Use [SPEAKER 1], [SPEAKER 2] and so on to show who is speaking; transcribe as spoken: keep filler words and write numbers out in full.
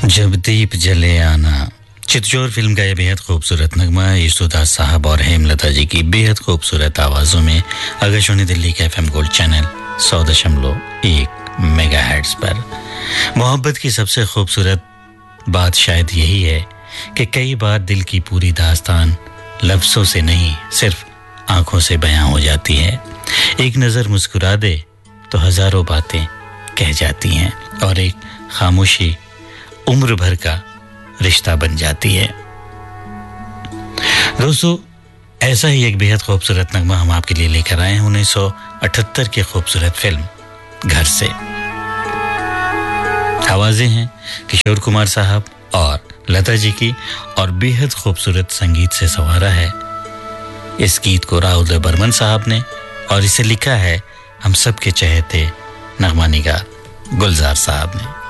[SPEAKER 1] जब दीप जले आना, चितचोर फिल्म का यह बेहद खूबसूरत नगमा यशोदास साहब और हेमलता जी की बेहद खूबसूरत आवाज़ों में आकाशवाणी दिल्ली के एफएम गोल्ड चैनल सौ दशमलव एक मेगाहर्ट्ज़ पर। मोहब्बत की सबसे खूबसूरत बात शायद यही है कि कई बार दिल की पूरी दास्तान लफ्ज़ों से नहीं सिर्फ आंखों से बयां हो जाती है। एक नज़र मुस्कुरा दे तो हज़ारों बातें कह जाती हैं और एक खामोशी उम्र भर का रिश्ता बन जाती है। दोस्तों, ऐसा ही एक बेहद खूबसूरत नगमा हम आपके लिए लेकर आए हैं उन्नीस सौ अठहत्तर की खूबसूरत फिल्म घर से। आवाजें हैं किशोर कुमार साहब और लता जी की और बेहद खूबसूरत संगीत से संवारा है इस गीत को राहुल बर्मन साहब ने और इसे लिखा है हम सब के चहेते नगमा निगार गुलजार साहब ने।